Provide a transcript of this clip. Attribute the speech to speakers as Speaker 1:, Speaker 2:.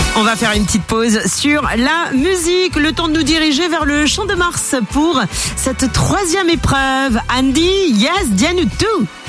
Speaker 1: On va faire une petite pause sur la musique. Le temps de nous diriger vers le Champ de Mars pour cette 3e épreuve. Andy, yes, Dianutu.